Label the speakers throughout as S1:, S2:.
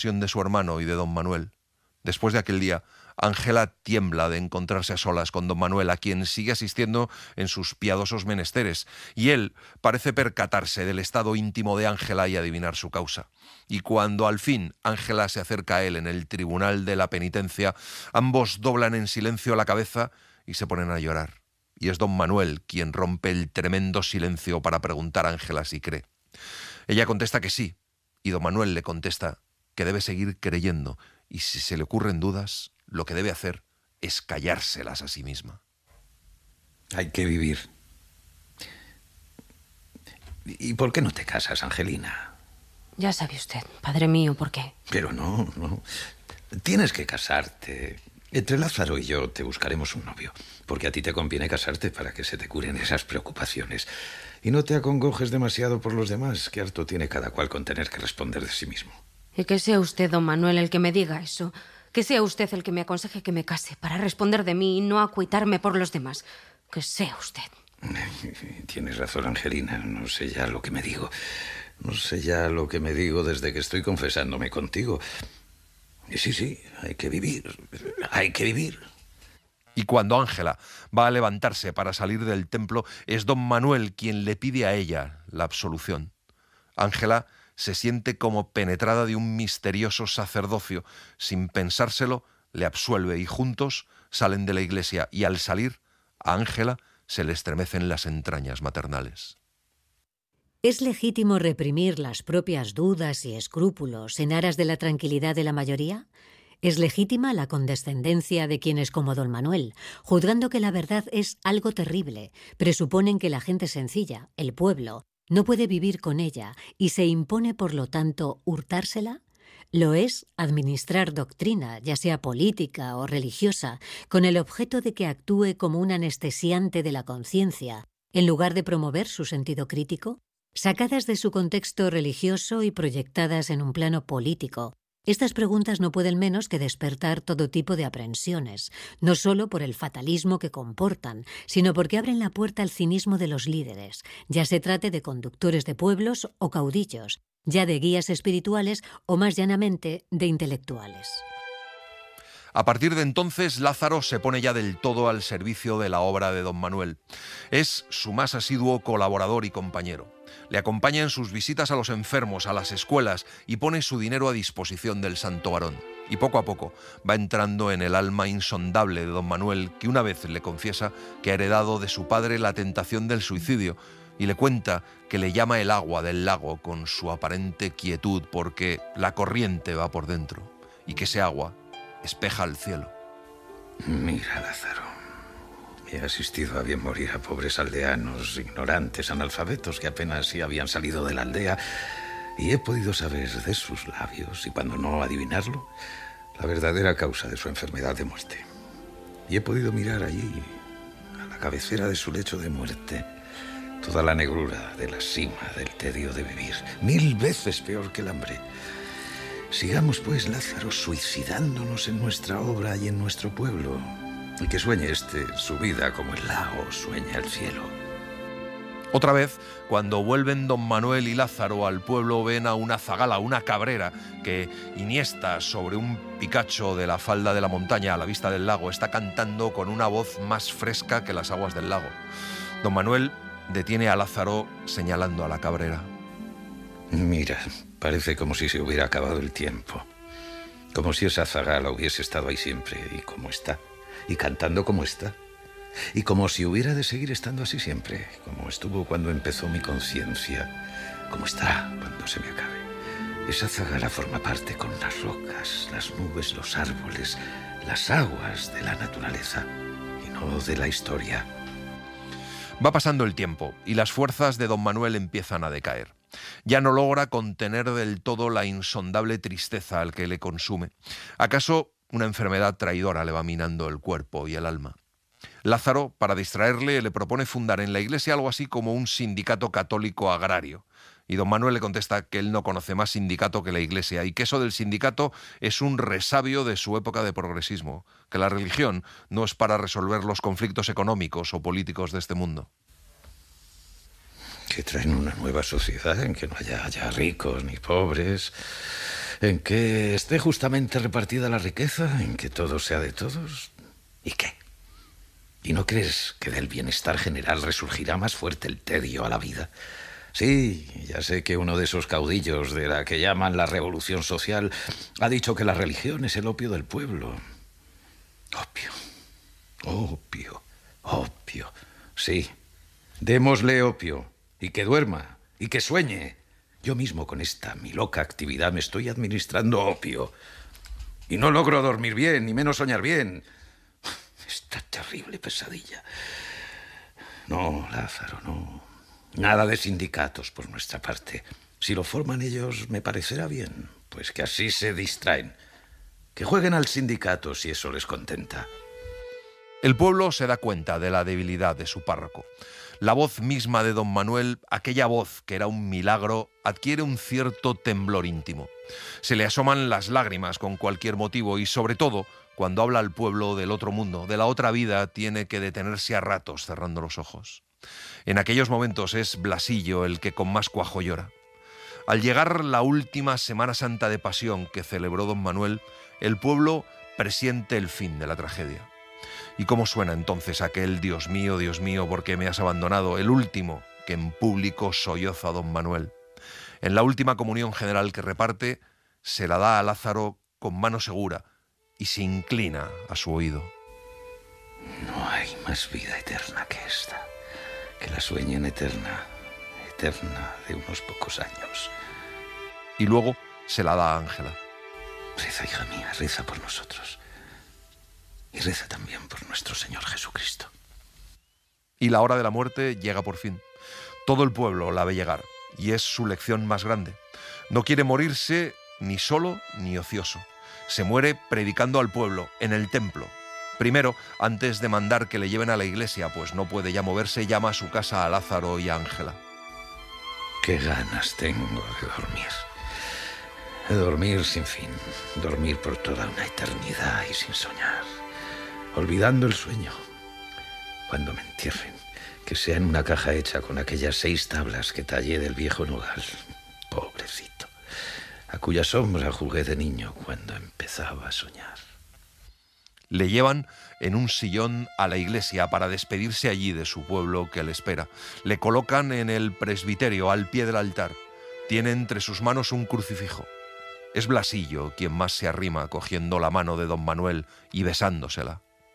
S1: de su hermano y de don Manuel. Después de aquel día, Ángela tiembla de encontrarse a solas con don Manuel, a quien sigue asistiendo en sus piadosos menesteres, y él parece percatarse del estado íntimo de Ángela y adivinar su causa. Y cuando al fin Ángela se acerca a él en el tribunal de la penitencia, ambos doblan en silencio la cabeza y se ponen a llorar. Y es don Manuel quien rompe el tremendo silencio para preguntar a Ángela si cree. Ella contesta que sí, y don Manuel le contesta que debe seguir creyendo, y si se le ocurren dudas, lo que debe hacer es callárselas a sí misma.
S2: Hay que vivir. ¿Y por qué no te casas, Angelina?
S3: Ya sabe usted, padre mío, ¿por qué?
S2: Pero no. Tienes que casarte. Entre Lázaro y yo te buscaremos un novio, porque a ti te conviene casarte para que se te curen esas preocupaciones. Y no te acongojes demasiado por los demás, que harto tiene cada cual con tener que responder de sí mismo.
S3: Y que sea usted, don Manuel, el que me diga eso. Que sea usted el que me aconseje que me case para responder de mí y no acuitarme por los demás. Que sea usted.
S2: Tienes razón, Angelina. No sé ya lo que me digo. No sé ya lo que me digo desde que estoy confesándome contigo. Y sí, hay que vivir. Hay que vivir.
S1: Y cuando Ángela va a levantarse para salir del templo, es don Manuel quien le pide a ella la absolución. Ángela se siente como penetrada de un misterioso sacerdocio. Sin pensárselo, le absuelve y juntos salen de la iglesia, y al salir, a Ángela se le estremecen las entrañas maternales.
S4: ¿Es legítimo reprimir las propias dudas y escrúpulos en aras de la tranquilidad de la mayoría? ¿Es legítima la condescendencia de quienes, como don Manuel, juzgando que la verdad es algo terrible, presuponen que la gente sencilla, el pueblo, no puede vivir con ella y se impone, por lo tanto, hurtársela? Lo es administrar doctrina, ya sea política o religiosa, con el objeto de que actúe como un anestesiante de la conciencia, en lugar de promover su sentido crítico. Sacadas de su contexto religioso y proyectadas en un plano político, estas preguntas no pueden menos que despertar todo tipo de aprensiones, no solo por el fatalismo que comportan, sino porque abren la puerta al cinismo de los líderes, ya se trate de conductores de pueblos o caudillos, ya de guías espirituales o más llanamente de intelectuales.
S1: A partir de entonces, Lázaro se pone ya del todo al servicio de la obra de don Manuel. Es su más asiduo colaborador y compañero. Le acompaña en sus visitas a los enfermos, a las escuelas, y pone su dinero a disposición del santo varón. Y poco a poco va entrando en el alma insondable de don Manuel, que una vez le confiesa que ha heredado de su padre la tentación del suicidio, y le cuenta que le llama el agua del lago con su aparente quietud porque la corriente va por dentro, y que ese agua espeja al cielo.
S2: Mira, Lázaro, he asistido a bien morir a pobres aldeanos, ignorantes, analfabetos que apenas sí habían salido de la aldea, y he podido saber de sus labios, y cuando no adivinarlo, la verdadera causa de su enfermedad de muerte. Y he podido mirar allí, a la cabecera de su lecho de muerte, toda la negrura de la sima del tedio de vivir, 1000 veces peor que el hambre. Sigamos, pues, Lázaro, suicidándonos en nuestra obra y en nuestro pueblo, y que sueñe su vida como el lago sueña el cielo.
S1: Otra vez, cuando vuelven don Manuel y Lázaro al pueblo, ven a una zagala, una cabrera, que iniesta sobre un picacho de la falda de la montaña a la vista del lago, está cantando con una voz más fresca que las aguas del lago. Don Manuel detiene a Lázaro señalando a la cabrera.
S2: Mira, parece como si se hubiera acabado el tiempo. Como si esa zagala hubiese estado ahí siempre, y como está, y cantando como está. Y como si hubiera de seguir estando así siempre, como estuvo cuando empezó mi conciencia, como estará cuando se me acabe. Esa zagala forma parte con las rocas, las nubes, los árboles, las aguas de la naturaleza, y no de la historia.
S1: Va pasando el tiempo, y las fuerzas de don Manuel empiezan a decaer. Ya no logra contener del todo la insondable tristeza al que le consume. ¿Acaso una enfermedad traidora le va minando el cuerpo y el alma? Lázaro, para distraerle, le propone fundar en la iglesia algo así como un sindicato católico agrario. Y don Manuel le contesta que él no conoce más sindicato que la iglesia y que eso del sindicato es un resabio de su época de progresismo, que la religión no es para resolver los conflictos económicos o políticos de este mundo.
S2: Que traen una nueva sociedad en que no haya ricos ni pobres, En que esté justamente repartida la riqueza, en que todo sea de todos. ¿Y qué? ¿Y no crees que del bienestar general resurgirá más fuerte el tedio a la vida? Sí, ya sé que uno de esos caudillos de la que llaman la revolución social ha dicho que la religión es el opio del pueblo. Opio, opio, opio. Sí, démosle opio, y que duerma, y que sueñe. Yo mismo con esta mi loca actividad me estoy administrando opio. Y no logro dormir bien, ni menos soñar bien. Esta terrible pesadilla. No, Lázaro, no. Nada de sindicatos por nuestra parte. Si lo forman ellos, me parecerá bien. Pues que así se distraen. Que jueguen al sindicato si eso les contenta.
S1: El pueblo se da cuenta de la debilidad de su párroco. La voz misma de don Manuel, aquella voz que era un milagro, adquiere un cierto temblor íntimo. Se le asoman las lágrimas con cualquier motivo y, sobre todo, cuando habla al pueblo del otro mundo, de la otra vida, tiene que detenerse a ratos cerrando los ojos. En aquellos momentos es Blasillo el que con más cuajo llora. Al llegar la última Semana Santa de Pasión que celebró don Manuel, el pueblo presiente el fin de la tragedia. ¿Y cómo suena entonces aquel Dios mío, por qué me has abandonado? El último que en público solloza a don Manuel. En la última comunión general que reparte, se la da a Lázaro con mano segura y se inclina a su oído.
S2: No hay más vida eterna que esta, que la sueñen eterna, eterna de unos pocos años.
S1: Y luego se la da a Ángela.
S2: Reza, hija mía, reza por nosotros. Y reza también por nuestro Señor Jesucristo.
S1: Y la hora de la muerte llega por fin. Todo el pueblo la ve llegar, y es su lección más grande. No quiere morirse ni solo ni ocioso. Se muere predicando al pueblo, en el templo. Primero, antes de mandar que le lleven a la iglesia, pues no puede ya moverse, llama a su casa a Lázaro y a Ángela.
S2: Qué ganas tengo de dormir. De dormir sin fin. Dormir por toda una eternidad y sin soñar. Olvidando el sueño. Cuando me entierren, que sea en una caja hecha con aquellas 6 tablas que tallé del viejo nogal. Pobrecito. A cuya sombra jugué de niño cuando empezaba a soñar.
S1: Le llevan en un sillón a la iglesia para despedirse allí de su pueblo que le espera. Le colocan en el presbiterio, al pie del altar. Tiene entre sus manos un crucifijo. Es Blasillo quien más se arrima, cogiendo la mano de don Manuel y besándosela.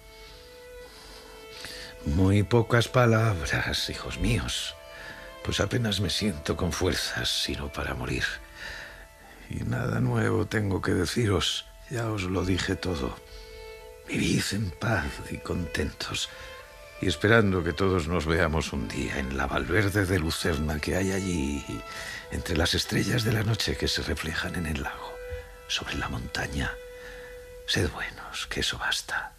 S2: Muy pocas palabras, hijos míos, pues apenas me siento con fuerzas, sino para morir. Y nada nuevo tengo que deciros, ya os lo dije todo. Vivid en paz y contentos, y esperando que todos nos veamos un día en la valverde de lucerna que hay allí, entre las estrellas de la noche que se reflejan en el lago, sobre la montaña. Sed buenos, que eso basta.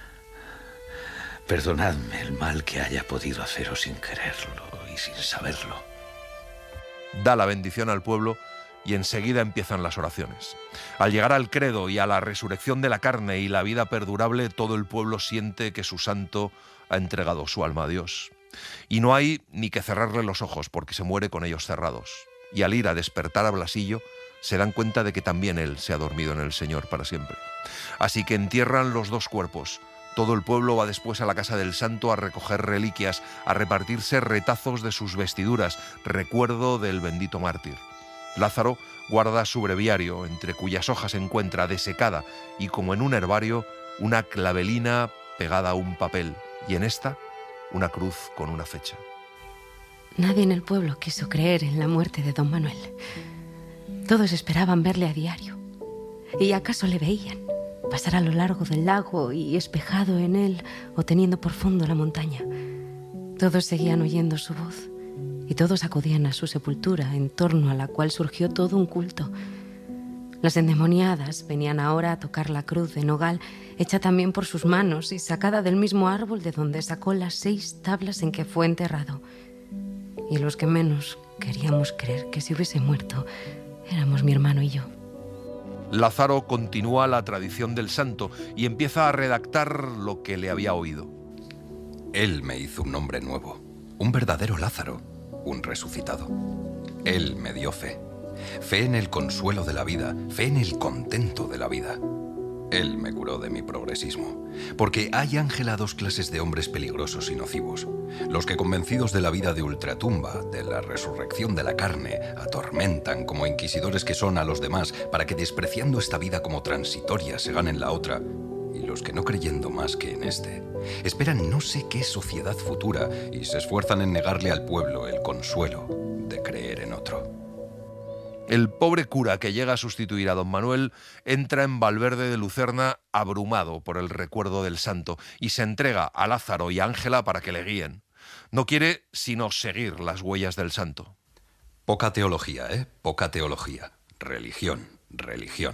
S2: Perdonadme el mal que haya podido haceros sin quererlo y sin saberlo.
S1: Da la bendición al pueblo y enseguida empiezan las oraciones. Al llegar al credo y a la resurrección de la carne y la vida perdurable, todo el pueblo siente que su santo ha entregado su alma a Dios. Y no hay ni que cerrarle los ojos porque se muere con ellos cerrados. Y al ir a despertar a Blasillo, se dan cuenta de que también él se ha dormido en el Señor para siempre. Así que entierran los 2 cuerpos. Todo el pueblo va después a la casa del santo a recoger reliquias, a repartirse retazos de sus vestiduras, recuerdo del bendito mártir. Lázaro guarda su breviario, entre cuyas hojas encuentra desecada y como en un herbario, una clavelina pegada a un papel, y en esta, una cruz con una fecha.
S3: Nadie en el pueblo quiso creer en la muerte de don Manuel. Todos esperaban verle a diario. ¿Y acaso le veían pasar a lo largo del lago y espejado en él o teniendo por fondo la montaña? Todos seguían oyendo su voz y todos acudían a su sepultura, en torno a la cual surgió todo un culto. Las endemoniadas venían ahora a tocar la cruz de nogal, hecha también por sus manos y sacada del mismo árbol de donde sacó las 6 tablas en que fue enterrado. Y los que menos queríamos creer que se hubiese muerto éramos mi hermano y yo.
S1: Lázaro continúa la tradición del santo y empieza a redactar lo que le había oído.
S5: Él me hizo un nombre nuevo, un verdadero Lázaro, un resucitado. Él me dio fe. Fe en el consuelo de la vida, fe en el contento de la vida. Él me curó de mi progresismo. Porque hay, Ángela, dos clases de hombres peligrosos y nocivos. Los que, convencidos de la vida de ultratumba, de la resurrección de la carne, atormentan como inquisidores que son a los demás para que, despreciando esta vida como transitoria, se ganen la otra. Y los que, no creyendo más que en este, esperan no sé qué sociedad futura y se esfuerzan en negarle al pueblo el consuelo de creer en otro.
S1: El pobre cura que llega a sustituir a don Manuel entra en Valverde de Lucerna abrumado por el recuerdo del santo y se entrega a Lázaro y a Ángela para que le guíen. No quiere sino seguir las huellas del santo.
S5: Poca teología, ¿eh? Poca teología. Religión, religión.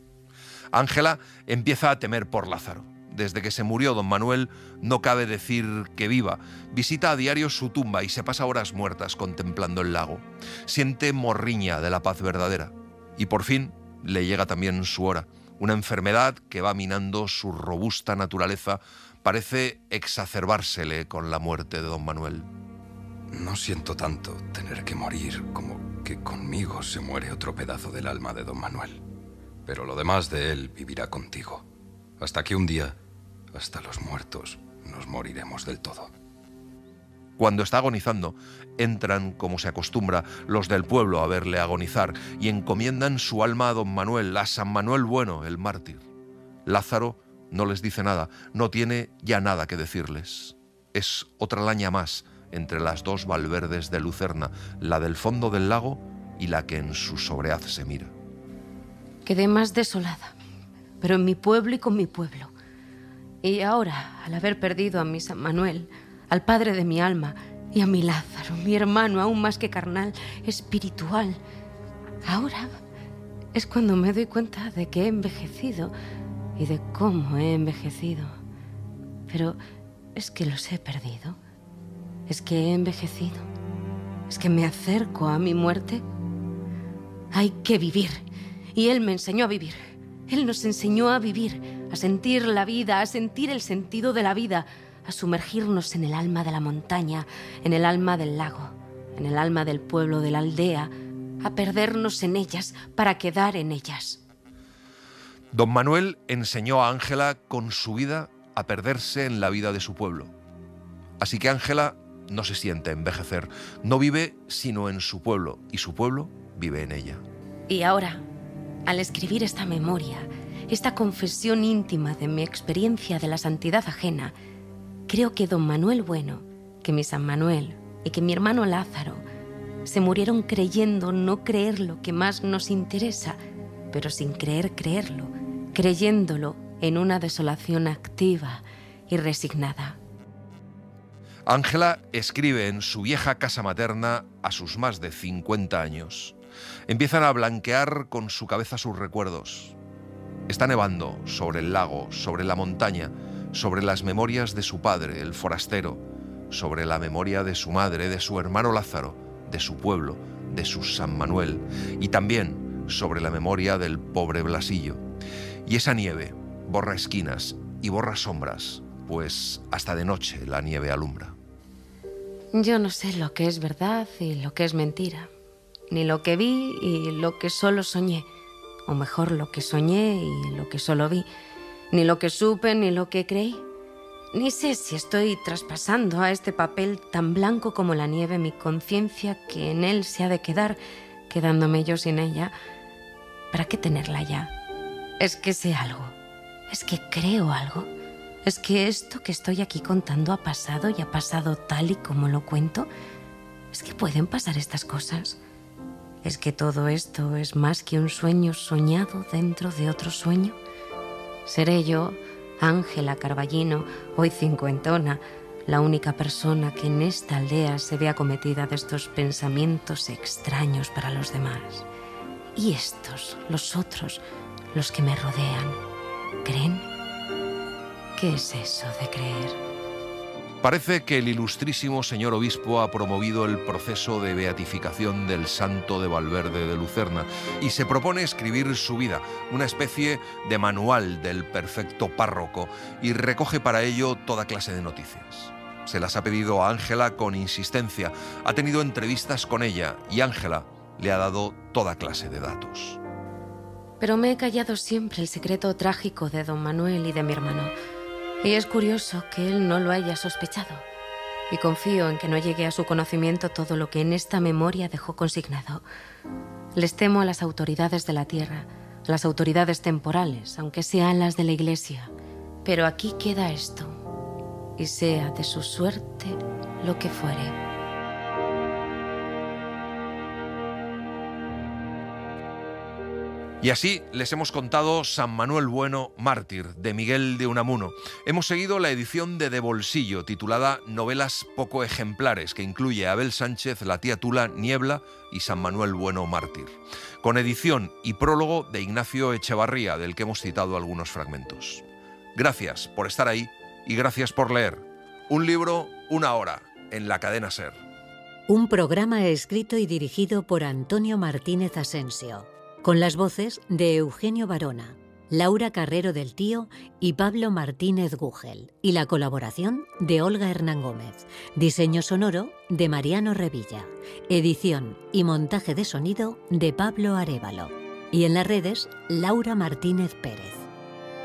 S1: Ángela empieza a temer por Lázaro. Desde que se murió don Manuel, no cabe decir que viva. Visita a diario su tumba y se pasa horas muertas contemplando el lago. Siente morriña de la paz verdadera. Y por fin le llega también su hora. Una enfermedad que va minando su robusta naturaleza parece exacerbársele con la muerte de don Manuel.
S5: No siento tanto tener que morir como que conmigo se muere otro pedazo del alma de don Manuel. Pero lo demás de él vivirá contigo. Hasta que un día, hasta los muertos, nos moriremos del todo.
S1: Cuando está agonizando, entran, como se acostumbra, los del pueblo a verle agonizar y encomiendan su alma a don Manuel, a San Manuel Bueno, el mártir. Lázaro no les dice nada, no tiene ya nada que decirles. Es otra laña más entre las dos Valverdes de Lucerna, la del fondo del lago y la que en su sobrehaz se mira.
S3: Quedé más desolada, pero en mi pueblo y con mi pueblo. Y ahora, al haber perdido a mi San Manuel, al padre de mi alma, y a mi Lázaro, mi hermano, aún más que carnal, espiritual, ahora es cuando me doy cuenta de que he envejecido y de cómo he envejecido. Pero es que los he perdido, es que he envejecido, es que me acerco a mi muerte. Hay que vivir, y él me enseñó a vivir. Él nos enseñó a vivir, a sentir la vida, a sentir el sentido de la vida, a sumergirnos en el alma de la montaña, en el alma del lago, en el alma del pueblo, de la aldea, a perdernos en ellas para quedar en ellas.
S1: Don Manuel enseñó a Ángela con su vida a perderse en la vida de su pueblo. Así que Ángela no se siente envejecer, no vive sino en su pueblo, y su pueblo vive en ella.
S3: Y ahora, al escribir esta memoria, esta confesión íntima de mi experiencia de la santidad ajena, creo que don Manuel Bueno, que mi San Manuel y que mi hermano Lázaro se murieron creyendo no creer lo que más nos interesa, pero sin creer creerlo, creyéndolo en una desolación activa y resignada.
S1: Ángela escribe en su vieja casa materna a sus más de 50 años. Empiezan a blanquear con su cabeza sus recuerdos. Está nevando sobre el lago, sobre la montaña, sobre las memorias de su padre, el forastero, sobre la memoria de su madre, de su hermano Lázaro, de su pueblo, de su San Manuel, y también sobre la memoria del pobre Blasillo. Y esa nieve borra esquinas y borra sombras, pues hasta de noche la nieve alumbra.
S3: Yo no sé lo que es verdad y lo que es mentira, ni lo que vi y lo que solo soñé, o mejor, lo que soñé y lo que solo vi, ni lo que supe ni lo que creí. Ni sé si estoy traspasando a este papel tan blanco como la nieve mi conciencia, que en él se ha de quedar, quedándome yo sin ella. ¿Para qué tenerla ya? Es que sé algo, es que creo algo, es que esto que estoy aquí contando ha pasado y ha pasado tal y como lo cuento. Es que pueden pasar estas cosas. ¿Es que todo esto es más que un sueño soñado dentro de otro sueño? ¿Seré yo, Ángela Carballino, hoy cincuentona, la única persona que en esta aldea se ve acometida de estos pensamientos extraños para los demás? ¿Y estos, los otros, los que me rodean, creen? ¿Qué es eso de creer?
S1: Parece que el ilustrísimo señor obispo ha promovido el proceso de beatificación del santo de Valverde de Lucerna y se propone escribir su vida, una especie de manual del perfecto párroco, y recoge para ello toda clase de noticias. Se las ha pedido a Ángela con insistencia, ha tenido entrevistas con ella y Ángela le ha dado toda clase de datos.
S3: Pero me he callado siempre el secreto trágico de don Manuel y de mi hermano. Y es curioso que él no lo haya sospechado. Y confío en que no llegue a su conocimiento todo lo que en esta memoria dejó consignado. Les temo a las autoridades de la tierra, a las autoridades temporales, aunque sean las de la Iglesia. Pero aquí queda esto, y sea de su suerte lo que fuere.
S1: Y así les hemos contado San Manuel Bueno, mártir, de Miguel de Unamuno. Hemos seguido la edición de Bolsillo, titulada Novelas poco ejemplares, que incluye a Abel Sánchez, La tía Tula, Niebla y San Manuel Bueno, mártir, con edición y prólogo de Ignacio Echevarría, del que hemos citado algunos fragmentos. Gracias por estar ahí y gracias por leer. Un libro, una hora, en la cadena SER.
S4: Un programa escrito y dirigido por Antonio Martínez Asensio, con las voces de Eugenio Barona, Laura Carrero del Tío y Pablo Martínez Gugel, y la colaboración de Olga Hernán Gómez, diseño sonoro de Mariano Revilla, edición y montaje de sonido de Pablo Arévalo, y en las redes Laura Martínez Pérez.